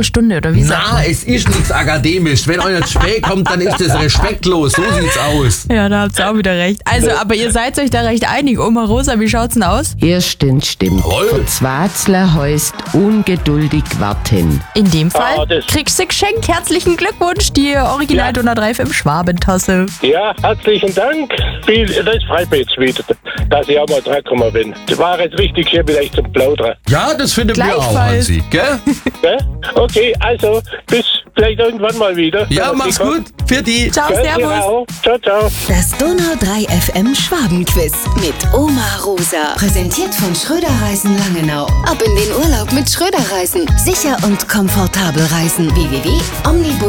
Viertelstunde oder wie sagt Na, man? es ist nichts akademisch. Wenn einer zu spät kommt, dann ist das respektlos. So sieht's aus. Ja, da habt ihr auch wieder recht. Also, aber ihr seid euch da recht einig. Oma Rosa, wie schaut's denn aus? Erstens stimmt. Jawohl. Verzweifler heißt ungeduldig warten. In dem Fall das- kriegst du geschenkt. Herzlichen Glückwunsch, die Original Donau 3 FM Schwabentasse. Ja, herzlichen Dank. Das freut mich jetzt wieder, dass ich auch mal drangekommen bin. Das war jetzt richtig schön vielleicht zum Plaudern. Ja, das finden wir auch, Gleichfalls. Hansi. Gell? Gell? Okay, also bis vielleicht irgendwann mal wieder. Ja, mach's gut. Für die. Ciao, Gell, servus. genau. Ciao, ciao. Das Donau 3 FM Schwabenquiz mit Oma Rosa. Präsentiert von Schröder Reisen Langenau. Ab in den Urlaub mit Schröder Reisen. Sicher und komfortabel reisen. www.omnibus